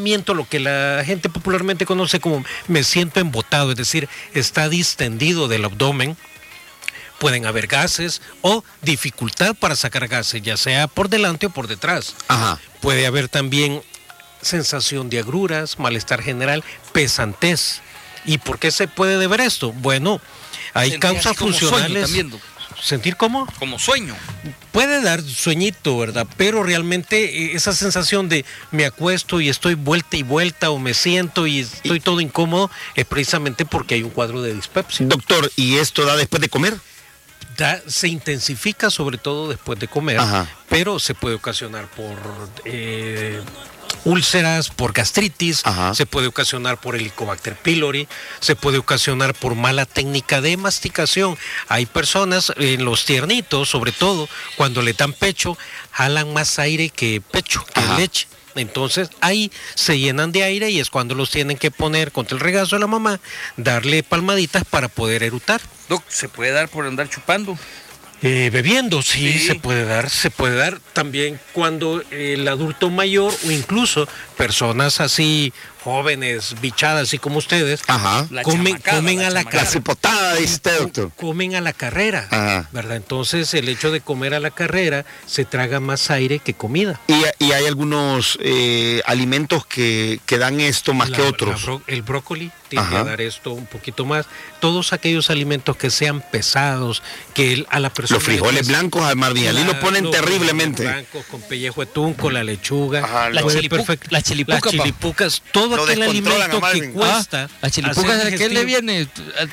embotamiento, lo que la gente popularmente conoce como me siento embotado, es decir, está distendido del abdomen. Pueden haber gases o dificultad para sacar gases, ya sea por delante o por detrás. Ajá. Puede haber también sensación de agruras, malestar general, pesantez. ¿Y por qué se puede deber esto? Bueno, hay Sentir causas así como funcionales. sueño también, doctor. ¿Sentir cómo? Como sueño. Puede dar sueñito, ¿verdad? Pero realmente esa sensación de me acuesto y estoy vuelta y vuelta o me siento y estoy todo incómodo es precisamente porque hay un cuadro de dispepsia. Doctor, ¿y esto da después de comer? Se intensifica sobre todo después de comer, Ajá. pero se puede ocasionar por úlceras, por gastritis, Ajá. se puede ocasionar por Helicobacter pylori, se puede ocasionar por mala técnica de masticación. Hay personas, en los tiernitos, sobre todo, cuando le dan pecho, jalan más aire que pecho, que Ajá. leche. Entonces ahí se llenan de aire y es cuando los tienen que poner contra el regazo de la mamá, darle palmaditas para poder erutar. Doc, ¿se puede dar por andar chupando? Bebiendo, sí, Sí. se puede dar también cuando el adulto mayor o incluso personas así jóvenes, bichadas, así como ustedes, Ajá. La comen chamacada, a la La carrera. cipotada, dice usted, doctor. Comen a la carrera, Ajá. ¿verdad? Entonces el hecho de comer a la carrera se traga más aire que comida. Y hay algunos alimentos que dan esto más que otros. El brócoli tiende Ajá. a dar esto un poquito más. Todos aquellos alimentos que sean pesados, que a la persona... Los frijoles blancos, a Marvinalí lo ponen Los terriblemente. frijoles blancos con pellejo de tunco, la lechuga, Ajá, La puede chilipuca, las chilipucas, las chilipucas, todo Lo aquel descontrolan alimento a que Marvin. cuesta. La chilipuca, hacer ¿a qué le digestivo. viene?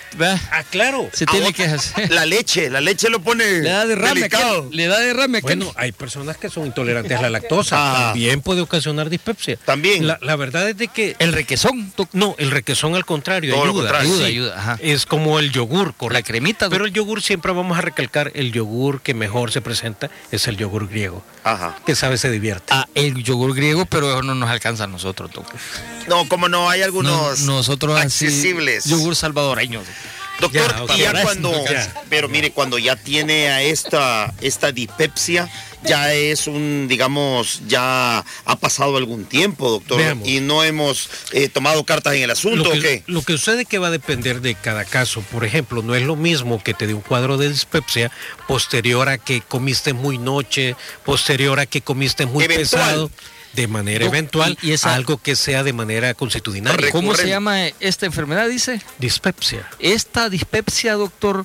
Ah, claro. Se tiene que hacer. La leche lo pone Le da derrame. delicado. Le da derrame. Bueno, hay personas que son intolerantes a la lactosa, Ah. también puede ocasionar dispepsia. También. La verdad es de que El requesón, doc. no, el requesón al contrario, Todo lo ayuda. contrario. Ayuda, Sí. ayuda, ajá. Es como el yogur, correcto. La cremita, doc. Pero el yogur siempre vamos a recalcar, el yogur que mejor se presenta es el yogur griego, Ajá. que sabe se divierte. Ah, el yogur griego, pero eso no nos alcanza a nosotros, doc. No, como no, hay algunos Nosotros así, accesibles. yogur salvadoreño, doc. Doctor, Ya, ok. y ya Gracias, cuando, ya. pero mire, cuando ya tiene a esta dispepsia, ya es digamos, ya ha pasado algún tiempo, doctor, Veamos. y no hemos tomado cartas en el asunto, ¿o qué? Lo que sucede es que va a depender de cada caso. Por ejemplo, no es lo mismo que te dé un cuadro de dispepsia posterior a que comiste muy noche, posterior a que comiste muy Eventual. pesado, de manera Doc, eventual, y esa- a algo que sea de manera consuetudinaria. Correcto. ¿Cómo se Recurrente. llama esta enfermedad, dice? Dispepsia. Esta dispepsia, doctor,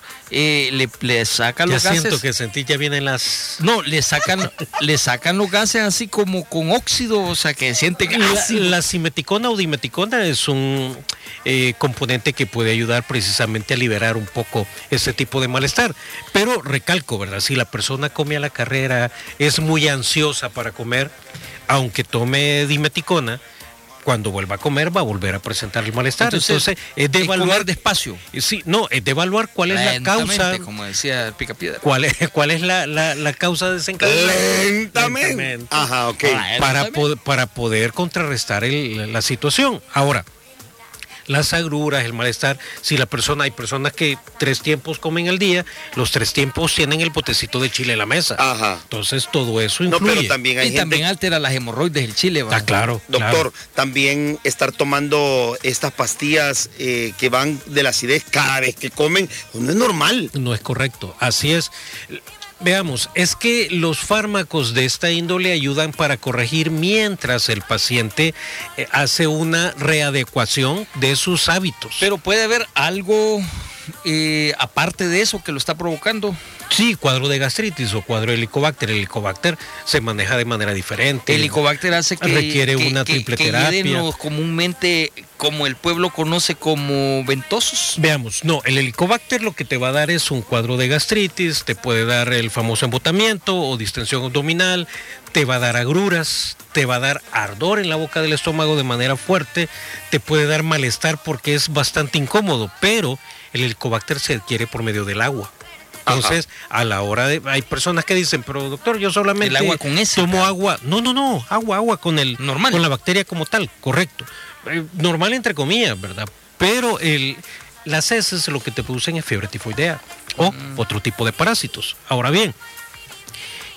le sacan Ya los gases. siento que sentí, ya vienen las... No, le sacan los gases así como con óxido, o sea, que sienten ácido. La simeticona o dimeticona es un componente que puede ayudar precisamente a liberar un poco ese tipo de malestar. Pero recalco, ¿verdad? Si la persona come a la carrera, es muy ansiosa para comer, aunque tome dimeticona, cuando vuelva a comer va a volver a presentar el malestar. Entonces es de evaluar comer despacio. Sí, no, es de evaluar cuál es la Lentamente, causa, como decía el Picapiedra. cuál es la causa desencadenante. Lentamente. Ajá, ok. Para poder contrarrestar la situación. Ahora, las agruras, el malestar, si hay personas que 3 tiempos comen al día, los 3 tiempos tienen el potecito de chile en la mesa. Ajá. Entonces todo eso No, influye. pero también hay Y gente, también altera las hemorroides del chile, ¿va? Está claro. doctor, claro. también estar tomando estas pastillas que van de la acidez cada vez que comen, pues no es normal. No es correcto. Así es. Veamos, es que los fármacos de esta índole ayudan para corregir mientras el paciente hace una readecuación de sus hábitos. Pero puede haber algo aparte de eso que lo está provocando. Sí, cuadro de gastritis o cuadro de Helicobacter. El Helicobacter se maneja de manera diferente. El Helicobacter hace que requiere una triple terapia. queden los comúnmente, como el pueblo conoce, como ventosos. Veamos, no, el Helicobacter lo que te va a dar es un cuadro de gastritis, te puede dar el famoso embotamiento o distensión abdominal, te va a dar agruras, te va a dar ardor en la boca del estómago de manera fuerte, te puede dar malestar porque es bastante incómodo, pero el Helicobacter se adquiere por medio del agua. Entonces, a la hora de... Hay personas que dicen, pero doctor, yo solamente El agua con ese, tomo cara. agua. No, agua con el... Normal. Con la bacteria como tal, correcto. Normal entre comillas, ¿verdad? Pero las heces lo que te producen es fiebre tifoidea o otro tipo de parásitos. Ahora bien,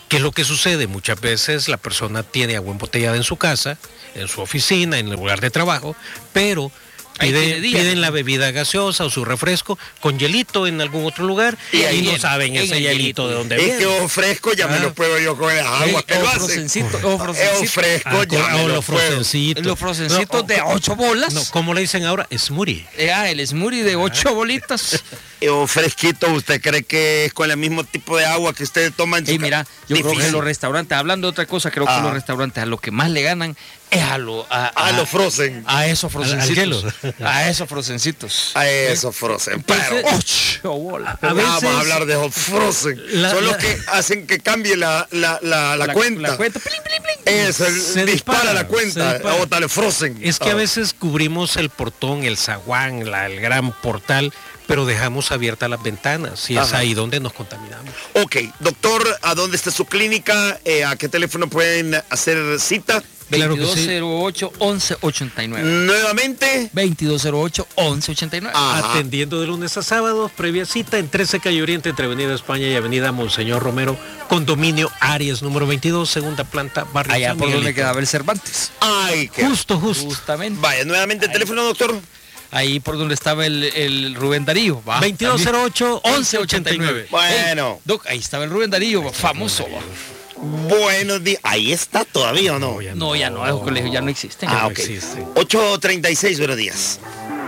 ¿Qué es lo que sucede? Muchas veces la persona tiene agua embotellada en su casa, en su oficina, en el lugar de trabajo, pero piden la bebida gaseosa o su refresco con hielito en algún otro lugar y no saben ese hielito de dónde viene. Es que o fresco ya me lo puedo yo con las aguas que lo hacen. O fresco ya me lo puedo. Los frozencitos de 8 bolas. No, ¿cómo le dicen ahora? Smoothie. El smoothie de 8 bolitas. O fresquito, ¿usted cree que es con el mismo tipo de agua que usted toma en su casa? Mira, yo creo que los restaurantes, hablando de otra cosa, creo que los restaurantes a lo que más le ganan es a los frozen. A esos frozencitos. A esos frozencitos. A esos frozen. Pero 8 bolas. Vamos a hablar de hot frozen. Son los que hacen que cambie la cuenta. La cuenta. Eso, se dispara la cuenta. Bótale frozen. Es que a veces cubrimos el portón, el zaguán, el gran portal, pero dejamos abiertas las ventanas y es ahí donde nos contaminamos. Ok, doctor, ¿a dónde está su clínica? ¿A qué teléfono pueden hacer cita? Claro que sí. 2208-1189. Nuevamente. 2208-1189. Atendiendo de lunes a sábados, previa cita en 13 Calle Oriente, entre Avenida España y Avenida Monseñor Romero, condominio Arias número 22, segunda planta, barrio allá San por donde Miguelito. quedaba el Cervantes. Ay, qué Justo. Justamente. Vaya, nuevamente el teléfono, doctor. Ahí por donde estaba el Rubén Darío. 2208-1189. Bueno. Doc, ahí estaba el Rubén Darío, famoso. Buenos días. ¿Ahí está todavía o no? No, ya no, esos colegios ya no existen. Ok. 8:36, buenos días.